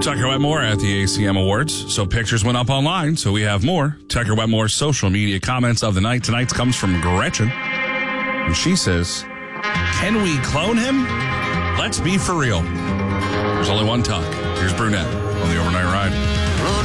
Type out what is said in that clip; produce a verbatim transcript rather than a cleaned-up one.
Tucker Wetmore at the A C M Awards. So pictures went up online, so we have more. Tucker Wetmore's social media comments of the night. Tonight's comes from Gretchen. And she says, can we clone him? Let's be for real. There's only one Tuck. Here's Brunette on the Overnight Ride.